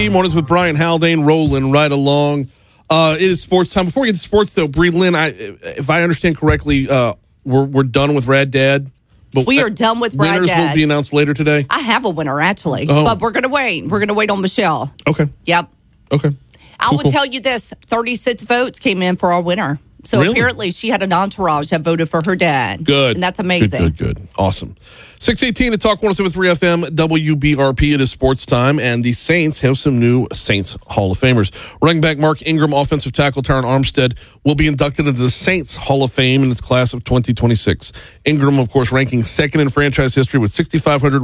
Mornings with Brian Haldane, rolling right along. It is sports time. Before we get to sports, though, Bree Lynn, if I understand correctly, we're done with Rad Dad. But we are done with Rad Dad. Winners will be announced later today. I have a winner, actually, but we're going to wait. We're going to wait on Michelle. Okay. Yep. Okay. I will tell you this: 36 votes came in for our winner. So really? Apparently she had an entourage that voted for her dad. Good. And that's amazing. Good. Awesome. 6:18 to Talk 107.3 FM WBRP. It is sports time, and the Saints have some new Saints Hall of Famers. Running back Mark Ingram, offensive tackle Taron Armstead will be inducted into the Saints Hall of Fame in its class of 2026. Ingram, of course, ranking second in franchise history with 6,500